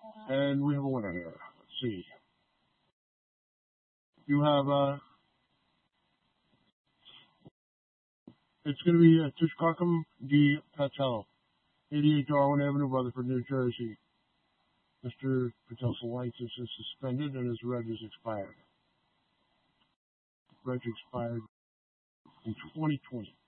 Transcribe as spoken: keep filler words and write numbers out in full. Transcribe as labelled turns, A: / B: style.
A: And we have a winner here. Let's see. You have, uh, it's going to be uh, Tushkarkam D. Patel, eighty-eight Darwin Avenue, Rutherford, New Jersey. Mister Patel's license is suspended and his reg is expired. Reg expired in twenty twenty.